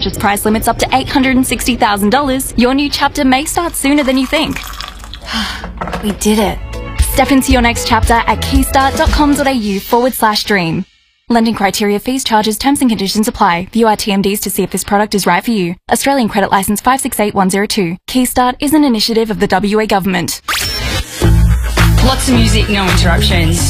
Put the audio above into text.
purchase price limits up to $860,000, your new chapter may start sooner than you think. We did it. Step into your next chapter at keystart.com.au/dream. Lending criteria, fees, charges, terms and conditions apply. View our TMDs to see if this product is right for you. Australian Credit Licence 568102. Keystart is an initiative of the WA Government. Lots of music, no interruptions.